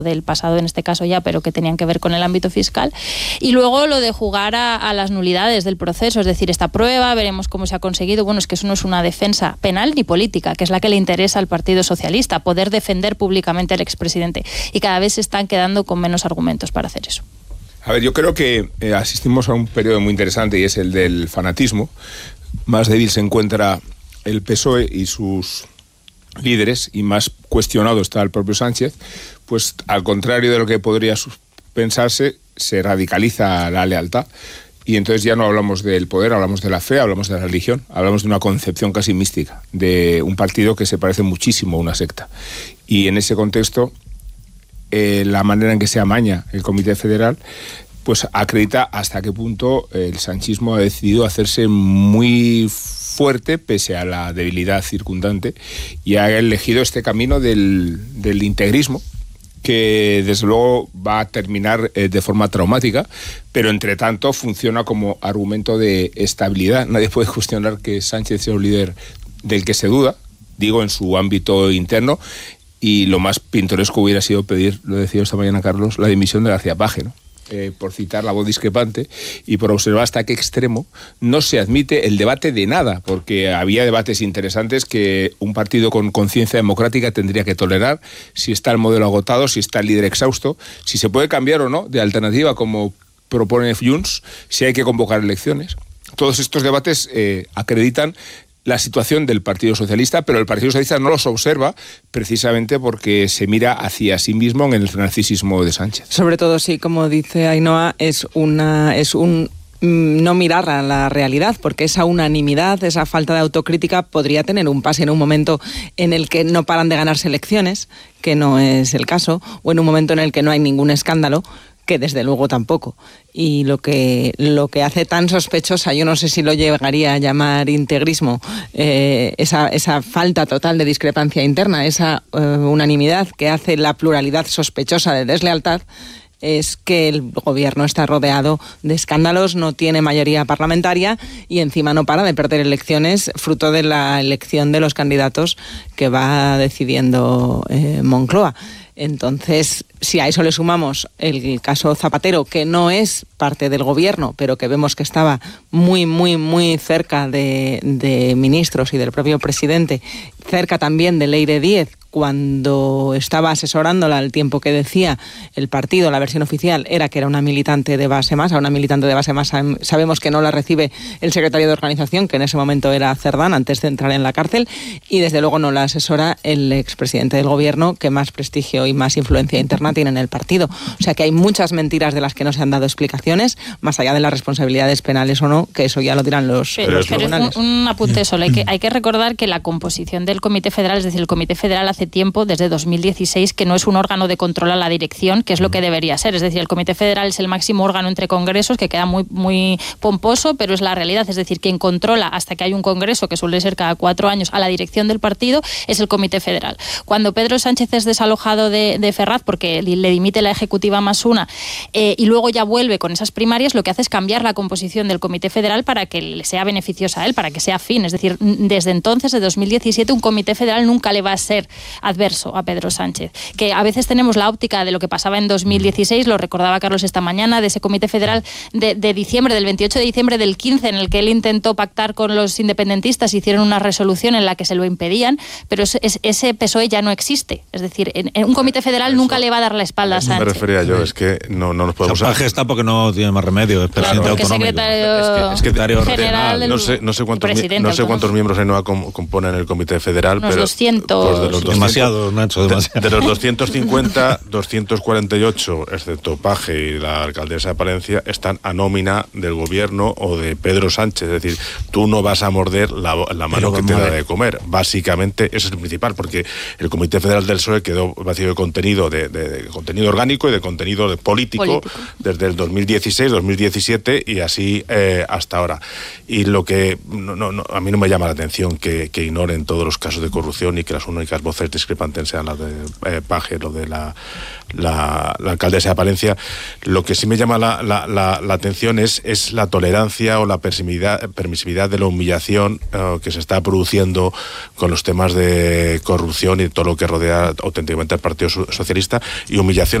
del pasado en este caso ya, pero que tenían que ver con el ámbito fiscal, y luego lo de jugar a las nulidades del proceso, es decir, esta prueba, veremos cómo se ha conseguido. Bueno, es que eso no es una defensa penal ni política, que es la que le interesa al Partido Socialista, poder defender públicamente al expresidente, y cada vez se están quedando con menos argumentos para hacer eso. A ver, yo creo que asistimos a un periodo muy interesante, y es el del fanatismo. Más débil se encuentra el PSOE y sus líderes, y más cuestionado está el propio Sánchez, pues al contrario de lo que podría pensarse, se radicaliza la lealtad, y entonces ya no hablamos del poder, hablamos de la fe, hablamos de la religión, hablamos de una concepción casi mística, de un partido que se parece muchísimo a una secta. Y en ese contexto, la manera en que se amaña el Comité Federal, pues acredita hasta qué punto el sanchismo ha decidido hacerse muy fuerte pese a la debilidad circundante, y ha elegido este camino del integrismo, que desde luego va a terminar de forma traumática, pero entre tanto funciona como argumento de estabilidad. Nadie puede cuestionar que Sánchez sea un líder del que se duda, digo, en su ámbito interno, y lo más pintoresco hubiera sido pedir, lo decía esta mañana Carlos, la dimisión de García Paje, ¿no? Por citar la voz discrepante y por observar hasta qué extremo no se admite el debate de nada, porque había debates interesantes que un partido con conciencia democrática tendría que tolerar: si está el modelo agotado, si está el líder exhausto, si se puede cambiar o no de alternativa como propone Junts, si hay que convocar elecciones. Todos estos debates acreditan la situación del Partido Socialista, pero el Partido Socialista no los observa precisamente porque se mira hacia sí mismo en el narcisismo de Sánchez. Sobre todo, sí, como dice Ainhoa, es un no mirar a la realidad, porque esa unanimidad, esa falta de autocrítica podría tener un pase en un momento en el que no paran de ganarse elecciones, que no es el caso, o en un momento en el que no hay ningún escándalo, que desde luego tampoco. Y lo que hace tan sospechosa, yo no sé si lo llegaría a llamar integrismo, esa falta total de discrepancia interna, esa unanimidad que hace la pluralidad sospechosa de deslealtad, es que el gobierno está rodeado de escándalos, no tiene mayoría parlamentaria y encima no para de perder elecciones, fruto de la elección de los candidatos que va decidiendo Moncloa. Entonces, si a eso le sumamos el caso Zapatero, que no es parte del gobierno, pero que vemos que estaba muy, muy, muy cerca de ministros y del propio presidente, cerca también de Leire Díez, cuando estaba asesorándola al tiempo que decía el partido, la versión oficial era que era una militante de base más. A una militante de base más sabemos que no la recibe el secretario de organización, que en ese momento era Cerdán, antes de entrar en la cárcel, y desde luego no la asesora el expresidente del gobierno, que más prestigio y más influencia interna tiene en el partido. O sea que hay muchas mentiras de las que no se han dado explicaciones, más allá de las responsabilidades penales o no, que eso ya lo dirán los tribunales. Pero un apunte solo, hay que recordar que la composición del Comité Federal, es decir, el Comité Federal hace tiempo, desde 2016, que no es un órgano de control a la dirección, que es lo que debería ser. Es decir, el Comité Federal es el máximo órgano entre congresos, que queda muy, muy pomposo, pero es la realidad. Es decir, quien controla hasta que hay un congreso, que suele ser cada 4 años, a la dirección del partido, es el Comité Federal. Cuando Pedro Sánchez es desalojado de Ferraz, porque le dimite la ejecutiva más una, y luego ya vuelve con esas primarias, lo que hace es cambiar la composición del Comité Federal para que le sea beneficiosa a él, para que sea afín. Es decir, desde entonces, de 2017, un Comité Federal nunca le va a ser adverso a Pedro Sánchez. Que a veces tenemos la óptica de lo que pasaba en 2016, lo recordaba Carlos esta mañana, de ese Comité Federal de diciembre, del 28 de diciembre del 15, en el que él intentó pactar con los independentistas, hicieron una resolución en la que se lo impedían, pero ese PSOE ya no existe. Es decir, en un Comité Federal nunca le va a dar la espalda a Sánchez. Me refería yo, es que no nos podemos... Paje está porque no tiene más remedio, es presidente autonómico. Secretario general no sé cuántos miembros componen el Comité Federal, unos pero 200. Demasiado, Nacho, demasiado. De los 250, 248, excepto Paje y la alcaldesa de Palencia, están a nómina del gobierno o de Pedro Sánchez. Es decir, tú no vas a morder la mano que te da de comer. Básicamente, eso es el principal, porque el Comité Federal del PSOE quedó vacío de contenido, de contenido orgánico y de contenido político desde el 2016, 2017 y así hasta ahora. Y lo que a mí no me llama la atención que ignoren todos los casos de corrupción y que las únicas voces discrepantes sean las de Paje, lo de la alcaldesa de Palencia. Lo que sí me llama la atención es la tolerancia o la permisividad de la humillación que se está produciendo con los temas de corrupción y todo lo que rodea auténticamente al Partido Socialista, y humillación